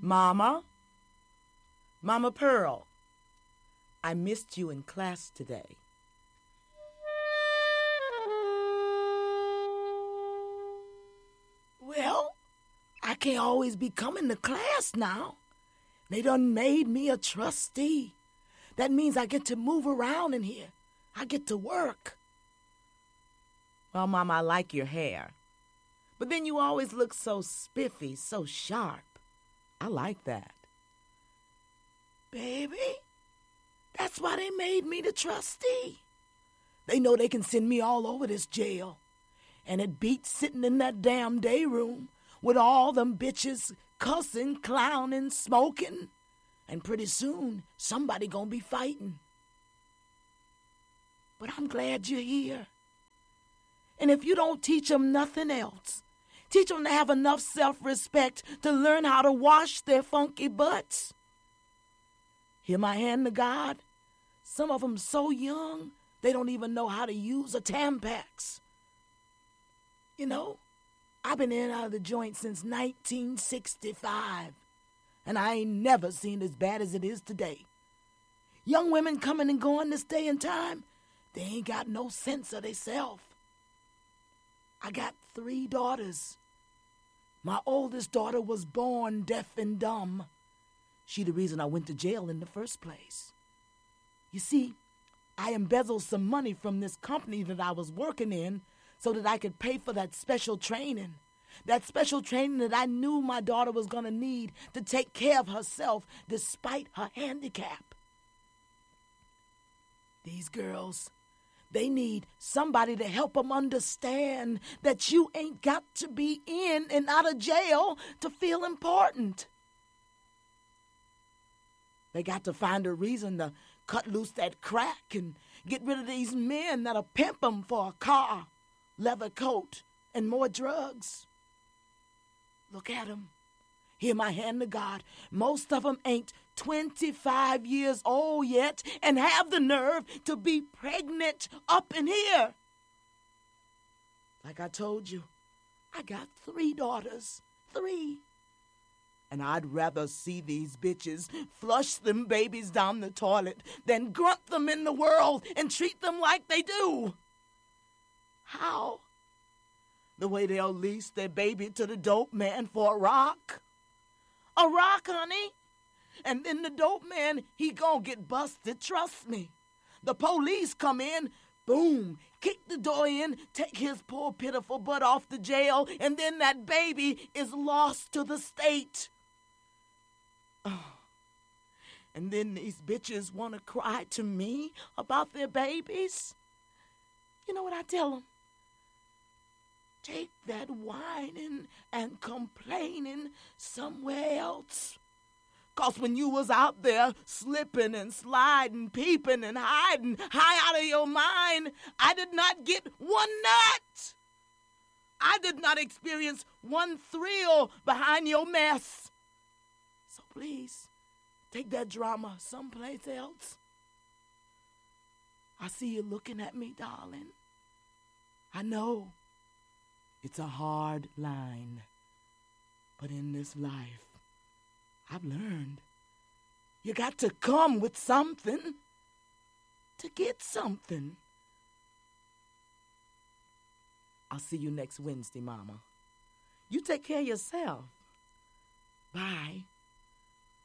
Mama? Mama Pearl, I missed you in class today. Well, I can't always be coming to class now. They done made me a trustee. That means I get to move around in here. I get to work. Well, Mama, I like your hair. But then you always look so spiffy, so sharp. I like that. Baby, that's why they made me the trustee. They know they can send me all over this jail. And it beats sitting in that damn day room with all them bitches cussing, clowning, smoking. And pretty soon, somebody gonna be fighting. But I'm glad you're here. And if you don't teach them nothing else, teach them to have enough self-respect to learn how to wash their funky butts. Hear my hand to God? Some of them so young, they don't even know how to use a Tampax. You know, I've been in and out of the joint since 1965, and I ain't never seen it as bad as it is today. Young women coming and going this day and time, they ain't got no sense of theyself. I got 3 daughters. My oldest daughter was born deaf and dumb. She the reason I went to jail in the first place. You see, I embezzled some money from this company that I was working in so that I could pay for that special training. That special training that I knew my daughter was going to need to take care of herself despite her handicap. These girls, they need somebody to help them understand that you ain't got to be in and out of jail to feel important. They got to find a reason to cut loose that crack and get rid of these men that'll pimp them for a car, leather coat, and more drugs. Look at them. Hear my hand to God. Most of them ain't 25 years old yet and have the nerve to be pregnant up in here. Like I told you, I got 3 daughters. 3. And I'd rather see these bitches flush them babies down the toilet than grunt them in the world and treat them like they do. How? The way they'll lease their baby to the dope man for a rock. A rock, honey. And then the dope man, he gonna get busted, trust me. The police come in, boom, kick the door in, take his poor pitiful butt off the jail, and then that baby is lost to the state. Oh. And then these bitches want to cry to me about their babies. You know what I tell them? Take that whining and complaining somewhere else. 'Cause when you was out there slipping and sliding, peeping and hiding, high out of your mind, I did not get one nut. I did not experience one thrill behind your mess. So please, take that drama someplace else. I see you looking at me, darling. I know it's a hard line, but in this life, I've learned you got to come with something to get something. I'll see you next Wednesday, Mama. You take care of yourself.